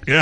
Yeah.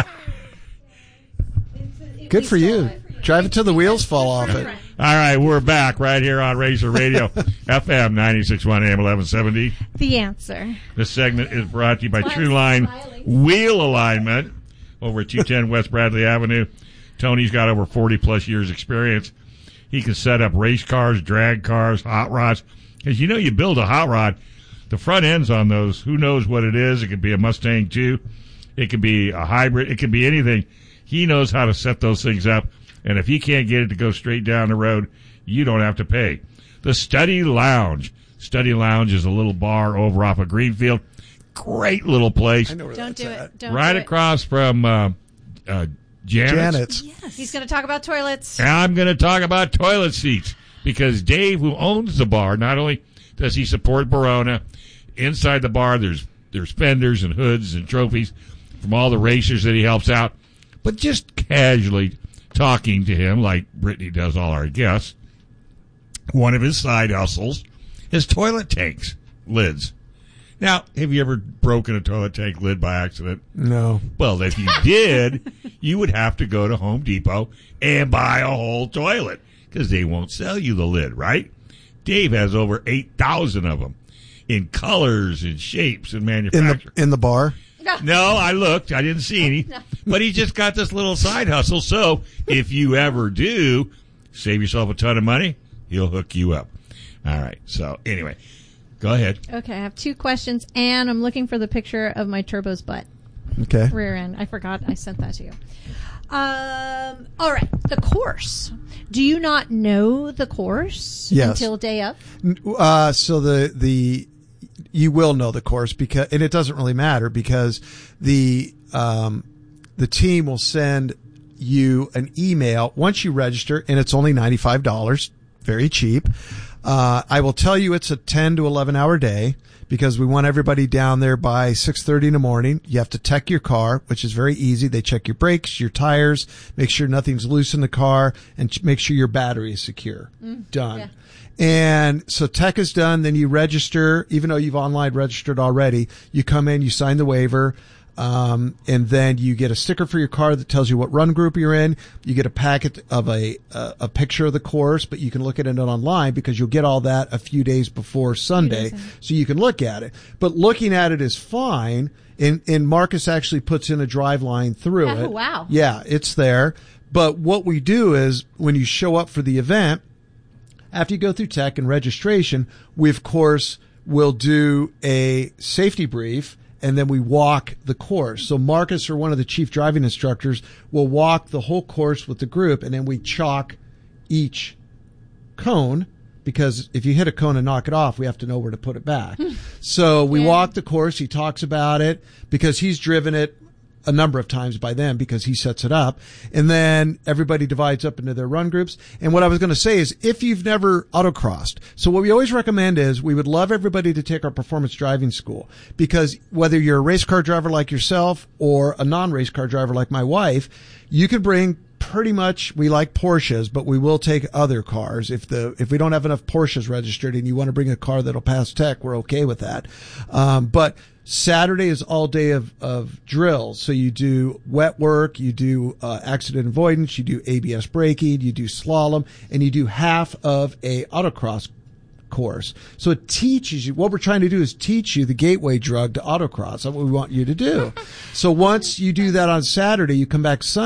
Good for you. Drive it till the wheels fall off it. All right, we're back right here on Racer Radio, FM 96.1 AM 1170. The Answer. This segment is brought to you by True Line Wheel Alignment over at 210 West Bradley Avenue. Tony's got over 40-plus years experience. He can set up race cars, drag cars, hot rods. As you know, you build a hot rod, the front ends on those, who knows what it is. It could be a Mustang 2. It could be a hybrid. It could be anything. He knows how to set those things up. And if he can't get it to go straight down the road, you don't have to pay. The Study Lounge. Study Lounge is a little bar over off of Greenfield. Great little place. I know where Don't that's do at. it. Don't Right do it. across from Janet's. Yes. He's going to talk about toilets. And I'm going to talk about toilet seats because Dave, who owns the bar, not only does he support Barona, inside the bar there's fenders and hoods and trophies from all the racers that he helps out, but just casually talking to him like Brittany does all our guests, one of his side hustles is toilet tanks lids. Now, have you ever broken a toilet tank lid by accident? No. Well, if you did, you would have to go to Home Depot and buy a whole toilet because they won't sell you the lid, right? Dave has over 8,000 of them in colors and shapes and manufacture. In the bar? No, I looked. I didn't see any. No. But he just got this little side hustle. So if you ever do save yourself a ton of money, he'll hook you up. All right. So anyway, go ahead. Okay, I have two questions, and I'm looking for the picture of my turbo's butt. Okay. Rear end. I forgot I sent that to you. All right. The course. Do you not know the course until day of? So the you will know the course because, and it doesn't really matter because the team will send you an email once you register, and it's only $95, very cheap. I will tell you it's a 10 to 11 hour day because we want everybody down there by 6:30 in the morning. You have to tech your car, which is very easy. They check your brakes, your tires, make sure nothing's loose in the car, and make sure your battery is secure. Done. Yeah. And so tech is done. Then you register, even though you've online registered already. You come in, you sign the waiver. And then you get a sticker for your car that tells you what run group you're in. You get a packet of a picture of the course, but you can look at it online because you'll get all that a few days before Sunday. So you can look at it. But looking at it is fine. And Marcus actually puts in a drive line through it. Oh, wow. Yeah, it's there. But what we do is when you show up for the event, after you go through tech and registration, we of course will do a safety brief. And then we walk the course. So Marcus, or one of the chief driving instructors, will walk the whole course with the group, and then we chalk each cone, because if you hit a cone and knock it off, we have to know where to put it back. So we walk the course. He talks about it because he's driven it a number of times by then because he sets it up. And then everybody divides up into their run groups. And what I was going to say is if you've never autocrossed, so what we always recommend is we would love everybody to take our performance driving school because whether you're a race car driver like yourself or a non-race car driver like my wife, you can bring pretty much, we like Porsches, but we will take other cars. If we don't have enough Porsches registered and you want to bring a car that'll pass tech, we're okay with that. But Saturday is all day of drills. So you do wet work, you do accident avoidance, you do ABS braking, you do slalom, and you do half of a autocross course. So it teaches you, what we're trying to do is teach you the gateway drug to autocross. That's what we want you to do. So once you do that on Saturday, you come back Sunday.